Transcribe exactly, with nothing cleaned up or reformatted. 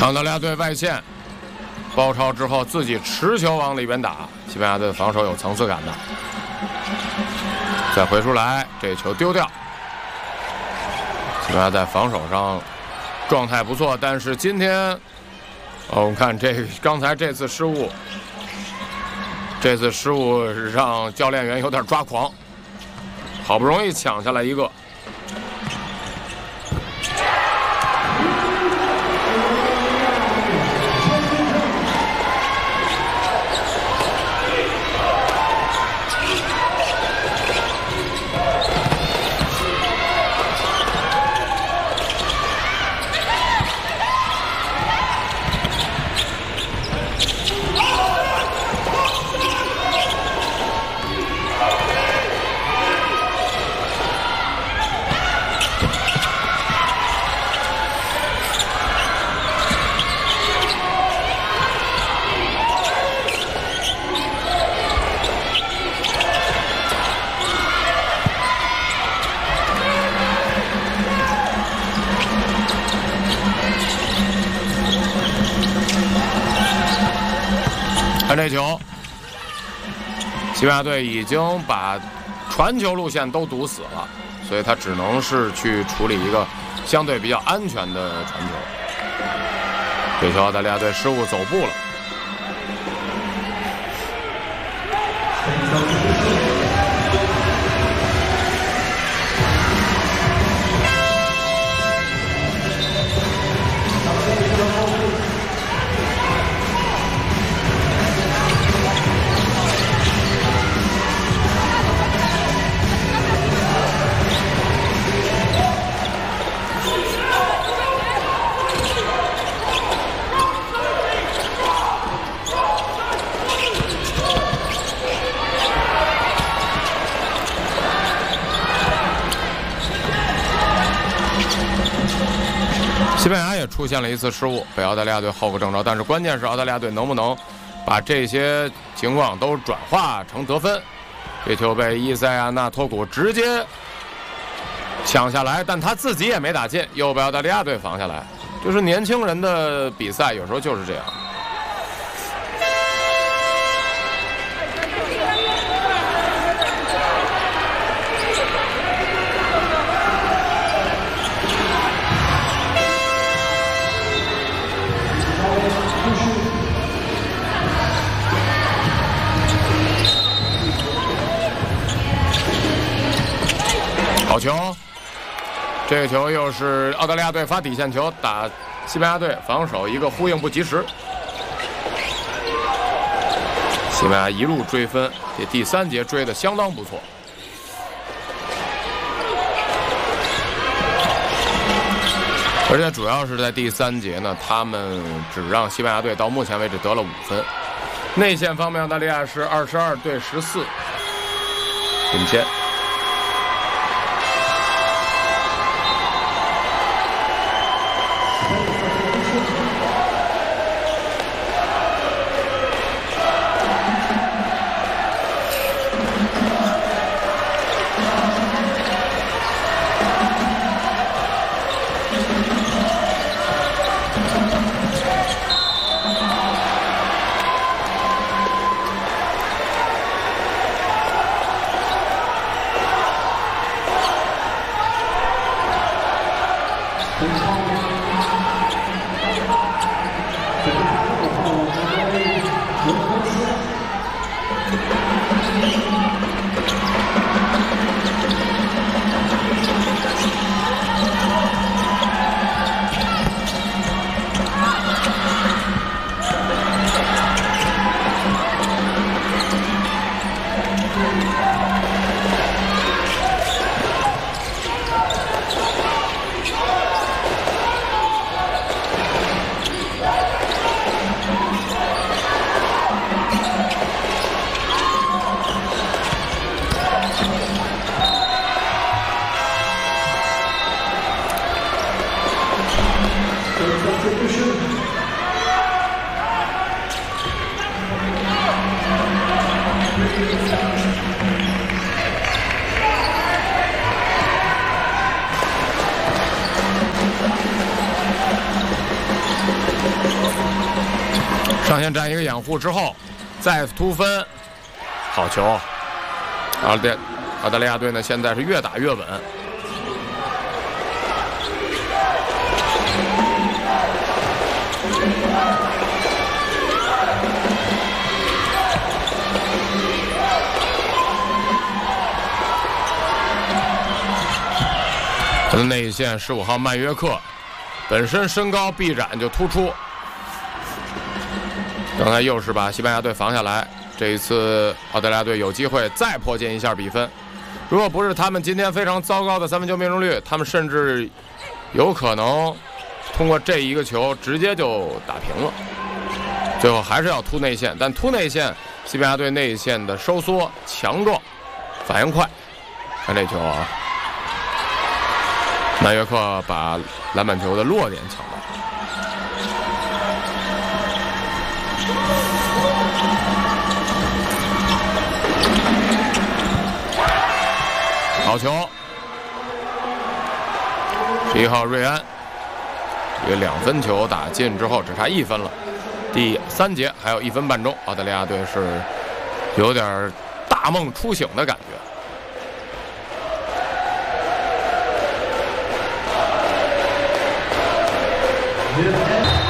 澳大利亚队外线包抄之后，自己持球往里边打，西班牙队的防守有层次感的。再回出来，这球丢掉。西班牙在防守上状态不错，但是今天，哦，我们看这刚才这次失误，这次失误让教练员有点抓狂，好不容易抢下来一个。看这球，西班牙队已经把传球路线都堵死了，所以他只能是去处理一个相对比较安全的传球。这球澳大利亚队失误走步了。西班牙也出现了一次失误，被澳大利亚队后个正着，但是关键是澳大利亚队能不能把这些情况都转化成得分。这球被伊塞亚纳托古直接抢下来，但他自己也没打进，又被澳大利亚队防下来。就是年轻人的比赛有时候就是这样。好球，这个球又是澳大利亚队发底线球打西班牙队，防守一个呼应不及时，西班牙一路追分，这第三节追得相当不错。而且主要是在第三节呢，他们只让西班牙队到目前为止得了五分。内线方面，澳大利亚是二十二对十四领先。 上线站一个掩护之后，再突分，好球！澳大澳大利亚队呢，现在是越打越稳。他的内线十五号曼约克，本身身高臂展就突出。刚才又是把西班牙队防下来，这一次澳大利亚队有机会再迫近一下比分。如果不是他们今天非常糟糕的三分球命中率，他们甚至有可能通过这一个球直接就打平了。最后还是要突内线，但突内线，西班牙队内线的收缩强壮，反应快。看这球啊！曼约克把篮板球的落点抢到，好球！十一号瑞安，一个两分球打进之后，只差一分了。第三节还有一分半钟，澳大利亚队是有点大梦初醒的感觉。 Yeah.